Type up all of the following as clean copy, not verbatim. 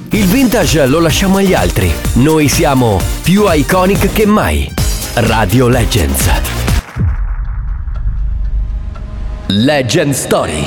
Il vintage lo lasciamo agli altri. Noi siamo più iconic che mai. Radio Legends. Legend Story.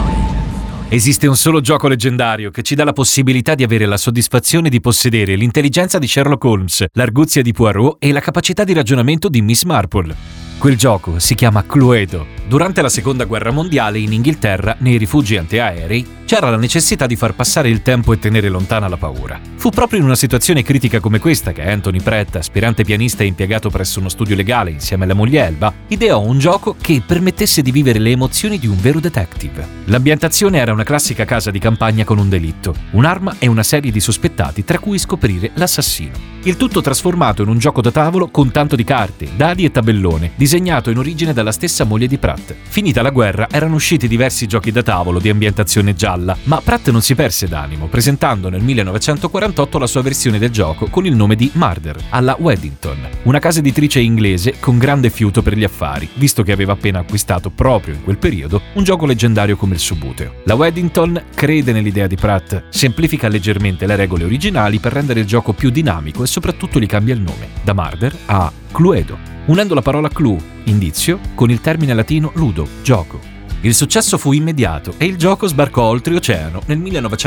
Esiste un solo gioco leggendario che ci dà la possibilità di avere la soddisfazione di possedere l'intelligenza di Sherlock Holmes, l'arguzia di Poirot e la capacità di ragionamento di Miss Marple. Quel gioco si chiama Cluedo. Durante la Seconda Guerra Mondiale in Inghilterra, nei rifugi antiaerei, c'era la necessità di far passare il tempo e tenere lontana la paura. Fu proprio in una situazione critica come questa che Anthony Pratt, aspirante pianista e impiegato presso uno studio legale insieme alla moglie Elba, ideò un gioco che permettesse di vivere le emozioni di un vero detective. L'ambientazione era una classica casa di campagna con un delitto, un'arma e una serie di sospettati tra cui scoprire l'assassino. Il tutto trasformato in un gioco da tavolo con tanto di carte, dadi e tabellone, disegnato in origine dalla stessa moglie di Pratt. Finita la guerra erano usciti diversi giochi da tavolo di ambientazione gialla, ma Pratt non si perse d'animo, presentando nel 1948 la sua versione del gioco con il nome di Murder, alla Weddington, una casa editrice inglese con grande fiuto per gli affari, visto che aveva appena acquistato proprio in quel periodo un gioco leggendario come il Subuteo. La Weddington crede nell'idea di Pratt, semplifica leggermente le regole originali per rendere il gioco più dinamico e soprattutto gli cambia il nome, da Murder a Cluedo, unendo la parola clue, indizio, con il termine latino ludo, gioco. Il successo fu immediato e il gioco sbarcò oltreoceano nel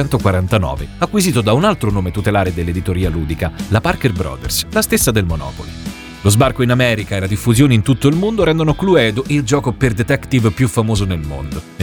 1949, acquisito da un altro nome tutelare dell'editoria ludica, la Parker Brothers, la stessa del Monopoly. Lo sbarco in America e la diffusione in tutto il mondo rendono Cluedo il gioco per detective più famoso nel mondo. Nel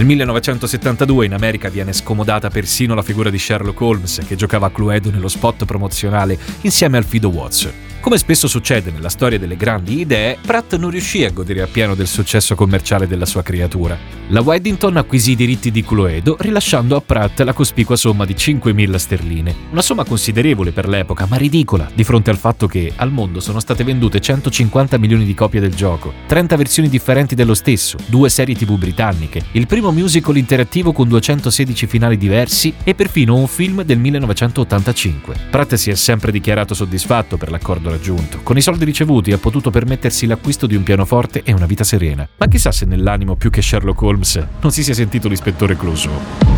1972 in America viene scomodata persino la figura di Sherlock Holmes, che giocava a Cluedo nello spot promozionale insieme al fido Watts. Come spesso succede nella storia delle grandi idee, Pratt non riuscì a godere appieno del successo commerciale della sua creatura. La Weddington acquisì i diritti di Cluedo, rilasciando a Pratt la cospicua somma di 5.000 sterline. Una somma considerevole per l'epoca, ma ridicola di fronte al fatto che al mondo sono state vendute 150 milioni di copie del gioco, 30 versioni differenti dello stesso, 2 serie TV britanniche, il primo musical interattivo con 216 finali diversi e perfino un film del 1985. Pratt si è sempre dichiarato soddisfatto per l'accordo raggiunto. Con i soldi ricevuti ha potuto permettersi l'acquisto di un pianoforte e una vita serena. Ma chissà se nell'animo più che Sherlock Holmes non si sia sentito l'ispettore Clouseau.